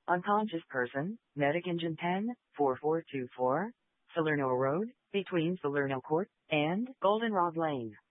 Unconscious person, Medic Engine 10, 4424, Salerno Road, between Salerno Court and Goldenrod Lane.